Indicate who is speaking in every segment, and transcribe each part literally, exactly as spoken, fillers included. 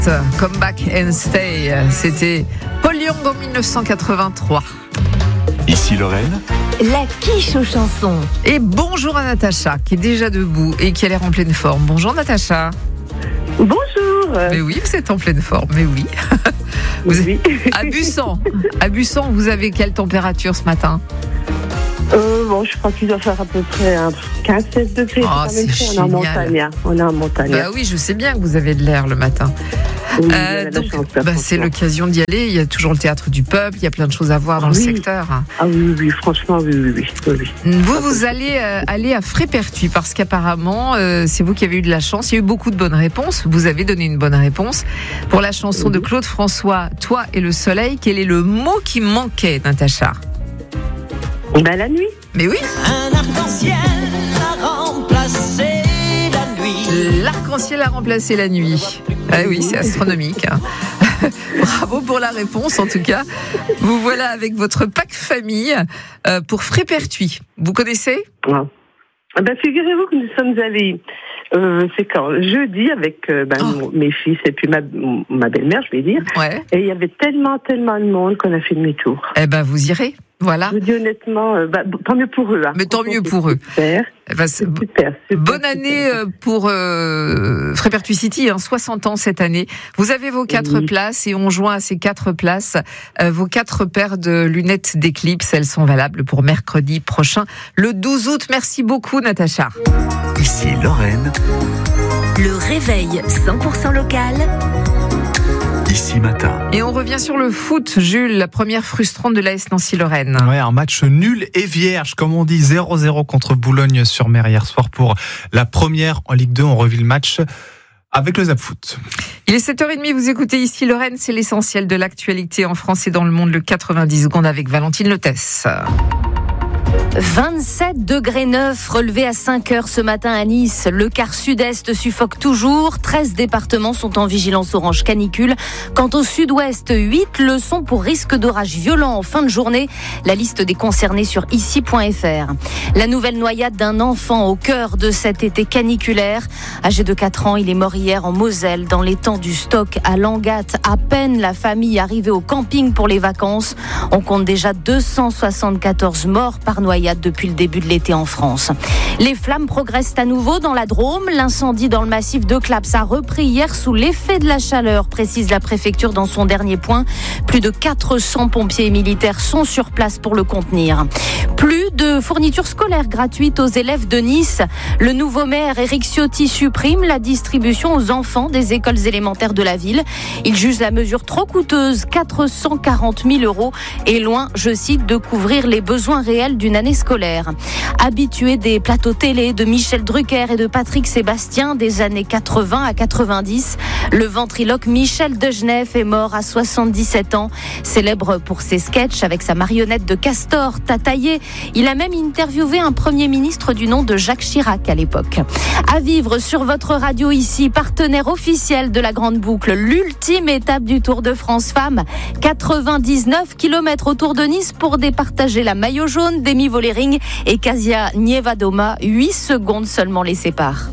Speaker 1: Come Back and Stay, c'était Paul Young en dix-neuf cent quatre-vingt-trois.
Speaker 2: Ici Lorraine,
Speaker 3: la quiche aux chansons.
Speaker 1: Et bonjour à Natacha qui est déjà debout et qui a l'air en pleine forme. Bonjour Natacha.
Speaker 4: Bonjour.
Speaker 1: Mais oui, vous êtes en pleine forme, mais oui. Vous
Speaker 4: Oui.
Speaker 1: êtes à Bussan. À Bussan, vous avez quelle température ce matin?
Speaker 4: Euh, bon, je crois qu'il doit faire à peu près hein, quinze à seize degrés.
Speaker 1: Oh,
Speaker 4: c'est pas
Speaker 1: c'est
Speaker 4: même chose. On est en
Speaker 1: génial.
Speaker 4: montagne. On est en montagne.
Speaker 1: Bah oui, je sais bien que vous avez de l'air le matin.
Speaker 4: Oui,
Speaker 1: Euh,
Speaker 4: on a la
Speaker 1: donc,
Speaker 4: chance, là,
Speaker 1: bah, c'est
Speaker 4: franchement.
Speaker 1: l'occasion d'y aller. Il y a toujours le théâtre du peuple. Il y a plein de choses à voir dans le
Speaker 4: Oui.
Speaker 1: secteur.
Speaker 4: Ah oui, oui, franchement, oui, oui, oui. oui, oui.
Speaker 1: Vous, vous allez euh, aller à Frépertuis parce qu'apparemment, euh, c'est vous qui avez eu de la chance. Il y a eu beaucoup de bonnes réponses. Vous avez donné une bonne réponse. Pour la chanson de Claude François, Toi et le soleil, quel est le mot qui manquait, Natacha?
Speaker 4: Ben, la nuit.
Speaker 1: Mais oui,
Speaker 5: Un arc-en-ciel a remplacé la nuit.
Speaker 1: l'arc-en-ciel a remplacé la nuit. Ah oui, c'est astronomique. hein. Bravo pour la réponse, en tout cas. Vous voilà avec votre pack famille euh, pour Frépertuis. Vous connaissez?
Speaker 4: Ah. Ah ben, figurez-vous que nous sommes allés, euh, c'est quand jeudi avec euh, ben,
Speaker 1: Oh.
Speaker 4: mon- mes fils et puis ma, ma belle-mère, je vais dire.
Speaker 1: Ouais.
Speaker 4: Et il y avait tellement, tellement de monde qu'on a fait demi-tour.
Speaker 1: Eh ben, vous irez. Voilà.
Speaker 4: Je vous dis honnêtement, euh, ben, tant mieux pour eux. Hein.
Speaker 1: Mais tant
Speaker 4: Franchement,
Speaker 1: mieux
Speaker 4: c'est
Speaker 1: pour eux.
Speaker 4: Super,
Speaker 1: Eh ben, c'est-
Speaker 4: c'est super, super,
Speaker 1: Bonne année
Speaker 4: super.
Speaker 1: euh, pour euh, Frépertuis City, hein, soixante ans cette année. Vous avez vos quatre
Speaker 4: Oui.
Speaker 1: places et on joint à ces quatre places euh, vos quatre paires de lunettes d'éclipse. Elles sont valables pour mercredi prochain, le douze août. Merci beaucoup, Natacha.
Speaker 2: ici Lorraine,
Speaker 3: Le réveil cent pour cent local.
Speaker 2: ici Matin.
Speaker 1: Et on revient sur le foot, Jules, la première frustrante de l'A S Nancy-Lorraine.
Speaker 6: Ouais, un match nul et vierge, comme on dit, zéro zéro contre Boulogne-sur-Mer hier soir pour la première en Ligue deux. On revit le match avec le Zap Foot.
Speaker 1: Il est sept heures trente, vous écoutez ici Lorraine, c'est l'essentiel de l'actualité en France et dans le monde, le quatre-vingt-dix secondes avec Valentine Lotès.
Speaker 3: vingt-sept degrés neuf relevés à cinq heures ce matin à Nice. Le quart sud-est suffoque toujours. treize départements sont en vigilance orange canicule. Quant au sud-ouest, huit le sont pour risque d'orage violent en fin de journée. La liste des concernés sur ici point f r. La nouvelle noyade d'un enfant au cœur de cet été caniculaire. Âgé de quatre ans, il est mort hier en Moselle, dans l'étang du Stock à Langat. À peine la famille arrivée au camping pour les vacances. On compte déjà deux cent soixante-quatorze morts par noyade depuis le début de l'été en France. Les flammes progressent à nouveau dans la Drôme. L'incendie dans le massif de Claps a repris hier sous l'effet de la chaleur, précise la préfecture dans son dernier point. Plus de quatre cents pompiers et militaires sont sur place pour le contenir. Plus de fournitures scolaires gratuites aux élèves de Nice. Le nouveau maire Éric Ciotti supprime la distribution aux enfants des écoles élémentaires de la ville. Il juge la mesure trop coûteuse, quatre cent quarante mille euros, et loin, je cite, de couvrir les besoins réels d'une année scolaire. Habitué des plateaux télé de Michel Drucker et de Patrick Sébastien des années quatre-vingts à quatre-vingt-dix, le ventriloque Michel Degenef est mort à soixante-dix-sept ans. Célèbre pour ses sketchs avec sa marionnette de castor Tataillé, il a même interviewé un premier ministre du nom de Jacques Chirac à l'époque. À vivre sur votre radio ici, partenaire officiel de la Grande Boucle, l'ultime étape du Tour de France Femmes. quatre-vingt-dix-neuf kilomètres autour de Nice pour départager la maillot jaune d'Emi Vollering et Kasia Nievadoma. huit secondes seulement les séparent.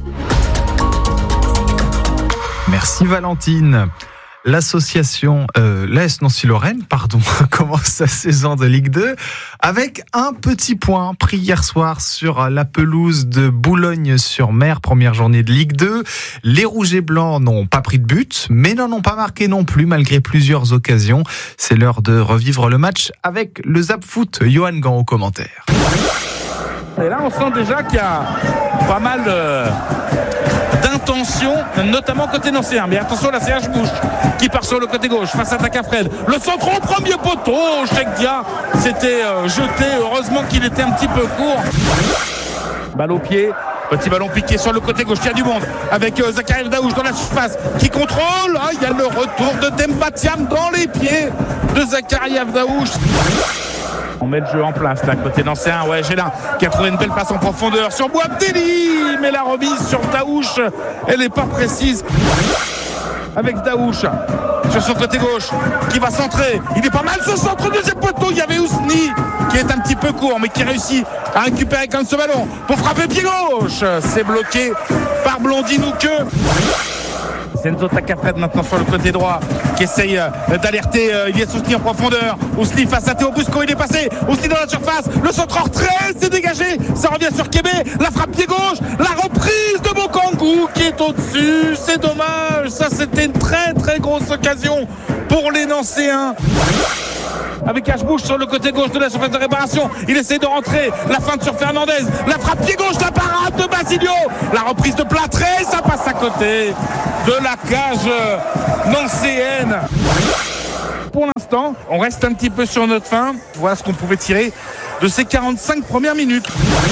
Speaker 6: Merci Valentine. L'association euh, l'A S Nancy-Lorraine, pardon, commence sa saison de Ligue deux avec un petit point pris hier soir sur la pelouse de Boulogne-sur-Mer, première journée de Ligue deux. Les Rouges et Blancs n'ont pas pris de but, mais n'en ont pas marqué non plus malgré plusieurs occasions. C'est l'heure de revivre le match avec le Zap Foot. Johan Gant au commentaire.
Speaker 7: Et là, on sent déjà qu'il y a pas mal de... d'intention, notamment côté nancéen. Mais attention, la C H bouge, qui part sur le côté gauche, face à Takafred. Le centre au premier poteau, Chekdia s'était euh, jeté. Heureusement qu'il était un petit peu court. Balle au pied, petit ballon piqué sur le côté gauche. Il y a du monde avec euh, Zakaria Daouche dans la surface qui contrôle. Ah, il y a le retour de Demba Thiam dans les pieds de Zakaria Daouche. On met le jeu en place là, côté nancéen. Ouais, Gélin qui a trouvé une belle passe en profondeur sur Bouabdelli, mais la remise sur Daouche, elle n'est pas précise. Avec Daouche sur son côté gauche qui va centrer. Il est pas mal ce centre, deuxième poteau. Il y avait Ousni qui est un petit peu court, mais qui réussit à récupérer quand même ce ballon pour frapper pied gauche. C'est bloqué par Blondine ou que. C'est Enzo Tacafred maintenant sur le côté droit qui essaye d'alerter Ilyes Ousli en profondeur. Ousli face à Théo Busco, il est passé. Ousli dans la surface, le centre en retrait, c'est dégagé. Ça revient sur Kébé, la frappe pied gauche, la reprise de Bokangu qui est au-dessus. C'est dommage, ça c'était une très très grosse occasion pour les Nancéens. Avec Ashbush sur le côté gauche de la surface de réparation, il essaie de rentrer, la feinte sur Fernandez, la frappe pied gauche, la parade de Basilio, la reprise de Platré, ça passe à côté de la cage nancéenne. Pour l'instant, on reste un petit peu sur notre fin. Voilà ce qu'on pouvait tirer de ces quarante-cinq premières minutes.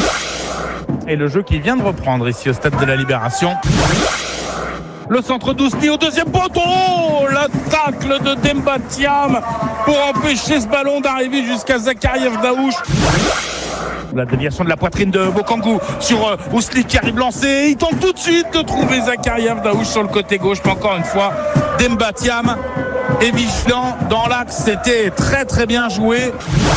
Speaker 7: Et le jeu qui vient de reprendre ici au stade de la Libération. Le centre d'Ousli au deuxième poteau, la tacle de Demba Thiam pour empêcher ce ballon d'arriver jusqu'à Zakariev Daouche. La déviation de la poitrine de Bokangu sur euh, Ousli qui arrive lancé. Il tente tout de suite de trouver Zakariev Daouche sur le côté gauche, mais encore une fois, Demba Thiam est vigilant dans l'axe. C'était très très bien joué.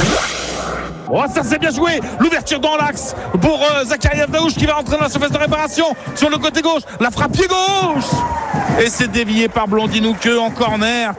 Speaker 7: Oh, ça c'est bien joué, l'ouverture dans l'axe pour euh, Zakariev Daouche qui va rentrer dans la surface de réparation sur le côté gauche, la frappe pied gauche et c'est dévié par Blondinouqueux en corner.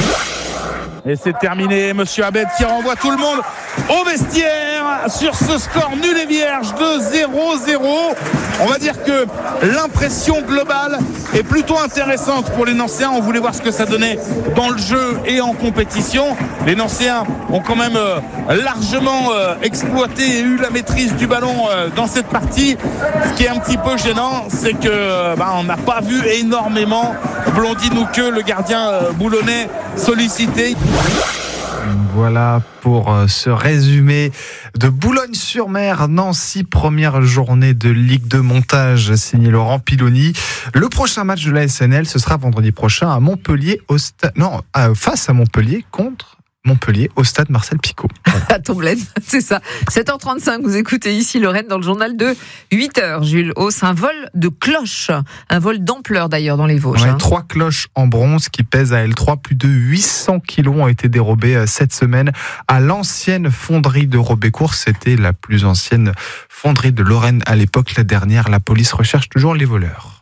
Speaker 7: Et c'est terminé, monsieur Abed qui renvoie tout le monde au vestiaire sur ce score nul et vierge de zéro zéro. On va dire que l'impression globale est plutôt intéressante pour les Nancéens. On voulait voir ce que ça donnait dans le jeu et en compétition. Les Nancéens ont quand même euh, largement euh, exploité et eu la maîtrise du ballon euh, dans cette partie. Ce qui est un petit peu gênant, c'est que euh, bah, on n'a pas vu énormément Blondinouqueux, le gardien euh, boulonnais, sollicité.
Speaker 6: Voilà pour ce résumé de Boulogne-sur-Mer, Nancy, première journée de Ligue deux montage, signé Laurent Piloni. Le prochain match de la S N L, ce sera vendredi prochain à Montpellier, au stade, non, face à Montpellier contre Montpellier au stade Marcel Picot.
Speaker 1: À Tomblaine, c'est ça. sept heures trente-cinq, vous écoutez ici Lorraine dans le journal de huit heures. Jules Hauss, un vol de cloches, un vol d'ampleur d'ailleurs dans les Vosges.
Speaker 6: Ouais,
Speaker 1: hein.
Speaker 6: Trois cloches en bronze qui pèsent à elles trois. Plus de huit cents kilos ont été dérobés cette semaine à l'ancienne fonderie de Robécourt. C'était la plus ancienne fonderie de Lorraine à l'époque. La dernière, la police recherche toujours les voleurs.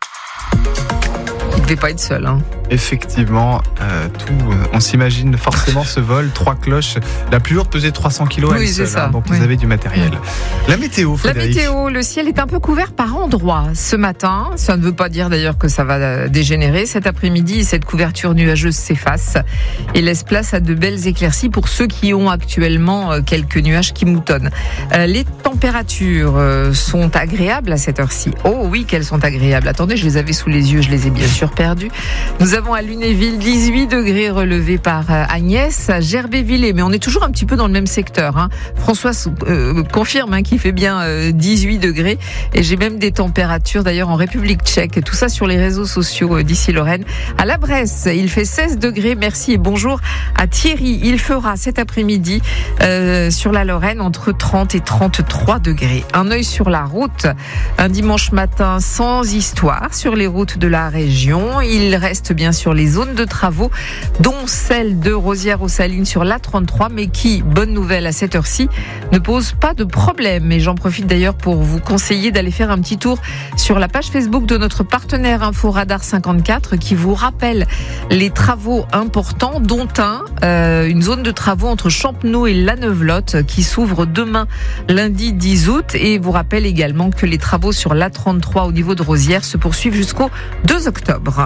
Speaker 1: Il ne devait pas être seul. Hein.
Speaker 6: Effectivement, euh, tout, on s'imagine forcément ce vol, trois cloches. La plus lourde pesait trois cents kilos.
Speaker 1: Oui,
Speaker 6: elle
Speaker 1: c'est
Speaker 6: seule,
Speaker 1: ça.
Speaker 6: Hein, donc
Speaker 1: oui.
Speaker 6: ils avaient du matériel. Oui. La météo, Frédéric.
Speaker 1: La météo, le ciel est un peu couvert par endroits ce matin. Ça ne veut pas dire d'ailleurs que ça va dégénérer. Cet après-midi, cette couverture nuageuse s'efface et laisse place à de belles éclaircies pour ceux qui ont actuellement quelques nuages qui moutonnent. Euh, les températures sont agréables à cette heure-ci. Oh oui, qu'elles sont agréables. Attendez, je les avais sous les yeux, je les ai bien sûr perdues. Nous avons à Lunéville dix-huit degrés relevés par Agnès, à Gerbévillers, mais on est toujours un petit peu dans le même secteur. Hein. François euh, confirme hein, qu'il fait bien euh, dix-huit degrés et j'ai même des températures d'ailleurs en République tchèque. Tout ça sur les réseaux sociaux euh, d'ici Lorraine. À la Bresse, il fait seize degrés. Merci et bonjour à Thierry. Il fera cet après-midi euh, sur la Lorraine entre trente et trente-trois degrés. Un œil sur la route, un dimanche matin sans histoire sur les routes de la région. Il reste bien sûr les zones de travaux, dont celle de Rosières-aux-Salines sur l'A trente-trois, mais qui, bonne nouvelle à cette heure-ci, ne pose pas de problème. Et j'en profite d'ailleurs pour vous conseiller d'aller faire un petit tour sur la page Facebook de notre partenaire Info Radar cinquante-quatre, qui vous rappelle les travaux importants, dont un, euh, une zone de travaux entre Champenoux et La Neuvelotte, qui s'ouvre demain, lundi dix août, et vous rappelle également que les travaux sur l'A trente-trois au niveau de Rosières se poursuivent jusqu'au deux octobre.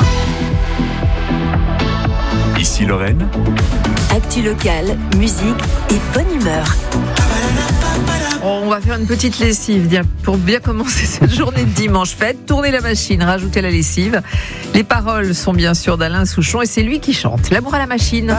Speaker 2: Ici Lorraine.
Speaker 8: Actu locale, musique et bonne humeur.
Speaker 1: On va faire une petite lessive pour bien commencer cette journée de dimanche. Faites tourner la machine, rajoutez la lessive. Les paroles sont bien sûr d'Alain Souchon et c'est lui qui chante. L'amour à la machine.